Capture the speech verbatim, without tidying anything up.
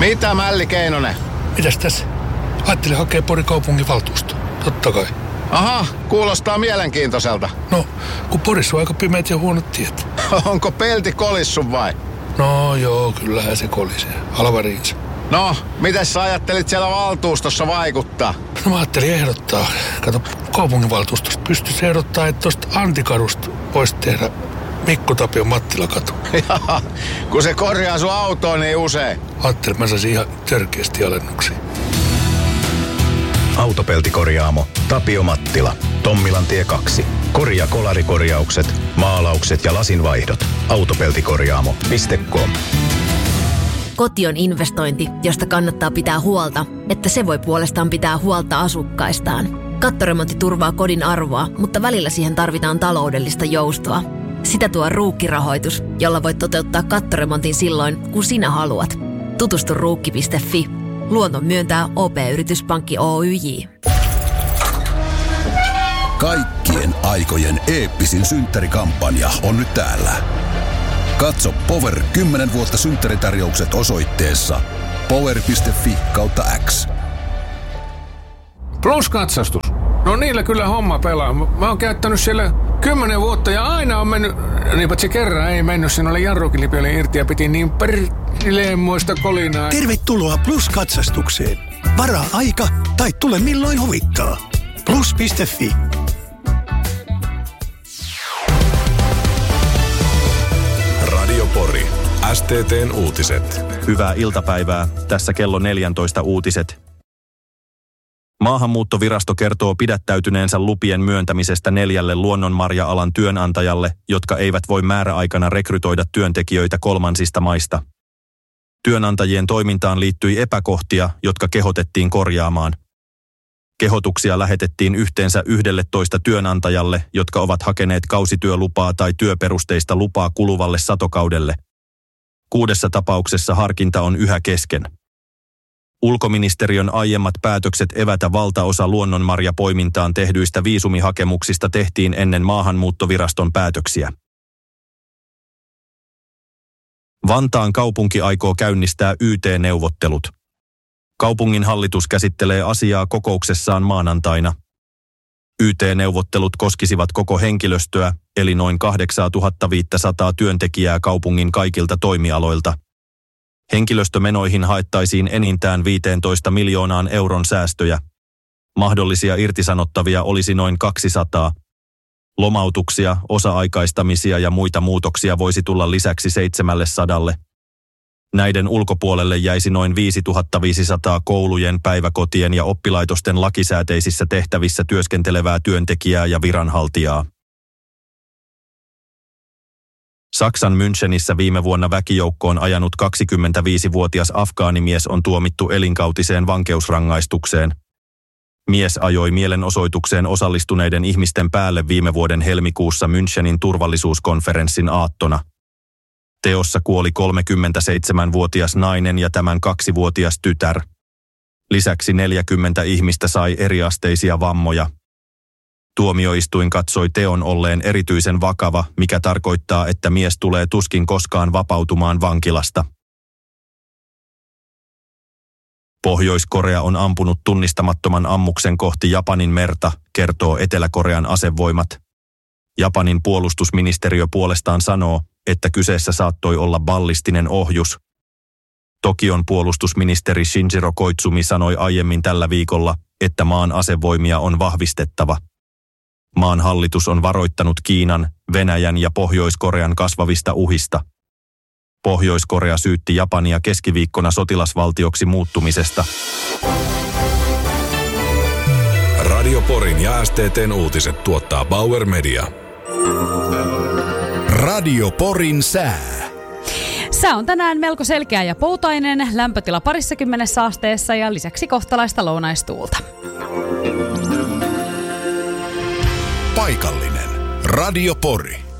Mitä, Mälli Keinonen? Mitäs tässä? Ajattelin hakea Porin kaupungin valtuusto. Totta kai. Aha, kuulostaa mielenkiintoiselta. No, kun Porissa on aika pimeät ja huonot tiet. Onko pelti kolissu vai? No joo, kyllähän se kolisee. Alvariinsa. No, miten sä ajattelit siellä valtuustossa vaikuttaa? No mä ajattelin ehdottaa. Kato, kaupunginvaltuustosta pystyisi ehdottaa, että tosta Antikadusta voisi tehdä Mikko Tapion Mattilakatu. Jaha, kun se korjaa sun autoon niin usein. Ajattelin, mä saisin ihan törkeästi alennuksia. Autopeltikorjaamo Tapio Mattila. Tommilantie kaksi. Korjaa kolarikorjaukset, maalaukset ja lasinvaihdot. Autopeltikorjaamo piste com. Koti on investointi, josta kannattaa pitää huolta, että se voi puolestaan pitää huolta asukkaistaan. Kattoremontti turvaa kodin arvoa, mutta välillä siihen tarvitaan taloudellista joustoa. Sitä tuo Ruukki-rahoitus, jolla voit toteuttaa kattoremontin silloin, kun sinä haluat. Tutustu ruukki piste fi. Luonnon myöntää O P-yrityspankki Oyj. Kaikkien aikojen eeppisin synttärikampanja on nyt täällä. Katso Power kymmenen vuotta synttäritarjoukset osoitteessa power piste fi kautta X. Plus-katsastus. No niillä kyllä homma pelaa. Mä oon käyttänyt siellä kymmenen vuotta ja aina on mennyt, niin paitsi kerran ei mennyt, siinä oli jarrukilipi oli irti ja piti niin perleemmoista kolinaa. Tervetuloa Plus-katsastukseen. Varaa aika tai tule milloin huvittaa. plus piste fi. Radio Pori. S T T:n uutiset. Hyvää iltapäivää. Tässä kello neljätoista uutiset. Maahanmuuttovirasto kertoo pidättäytyneensä lupien myöntämisestä neljälle luonnonmarja-alan työnantajalle, jotka eivät voi määräaikana rekrytoida työntekijöitä kolmansista maista. Työnantajien toimintaan liittyi epäkohtia, jotka kehotettiin korjaamaan. Kehotuksia lähetettiin yhteensä yksitoista työnantajalle, jotka ovat hakeneet kausityölupaa tai työperusteista lupaa kuluvalle satokaudelle. Kuudessa tapauksessa harkinta on yhä kesken. Ulkoministeriön aiemmat päätökset evätä valtaosa luonnonmarjapoimintaan tehdyistä viisumihakemuksista tehtiin ennen maahanmuuttoviraston päätöksiä. Vantaan kaupunki aikoo käynnistää Y T-neuvottelut. Kaupungin hallitus käsittelee asiaa kokouksessaan maanantaina. Y T-neuvottelut koskisivat koko henkilöstöä, eli noin kahdeksantuhatta työntekijää kaupungin kaikilta toimialoilta. Henkilöstömenoihin haettaisiin enintään viisitoista miljoonaan euron säästöjä. Mahdollisia irtisanottavia olisi noin kaksisataa. Lomautuksia, osa-aikaistamisia ja muita muutoksia voisi tulla lisäksi seitsemälle Näiden ulkopuolelle jäisi noin viisituhattaviisisataa koulujen, päiväkotien ja oppilaitosten lakisääteisissä tehtävissä työskentelevää työntekijää ja viranhaltijaa. Saksan Münchenissä viime vuonna väkijoukkoon ajanut kaksikymmentäviisivuotias afgaanimies on tuomittu elinkautiseen vankeusrangaistukseen. Mies ajoi mielenosoitukseen osallistuneiden ihmisten päälle viime vuoden helmikuussa Münchenin turvallisuuskonferenssin aattona. Teossa kuoli kolmekymmentäseitsemänvuotias nainen ja tämän kaksivuotias tytär. Lisäksi neljäkymmentä ihmistä sai eriasteisia vammoja. Tuomioistuin katsoi teon olleen erityisen vakava, mikä tarkoittaa, että mies tulee tuskin koskaan vapautumaan vankilasta. Pohjois-Korea on ampunut tunnistamattoman ammuksen kohti Japanin merta, kertoo Etelä-Korean asevoimat. Japanin puolustusministeriö puolestaan sanoo, että kyseessä saattoi olla ballistinen ohjus. Tokion puolustusministeri Shinjiro Koizumi sanoi aiemmin tällä viikolla, että maan asevoimia on vahvistettava. Maan hallitus on varoittanut Kiinan, Venäjän ja Pohjois-Korean kasvavista uhista. Pohjois-Korea syytti Japania keskiviikkona sotilasvaltioksi muuttumisesta. Radio Porin ja S T T:n uutiset tuottaa Bauer Media. Radio Porin sää. Sää on tänään melko selkeä ja poutainen, lämpötila parissakymmenessä asteessa ja lisäksi kohtalaista lounaistuulta. Paikallinen Radio Pori.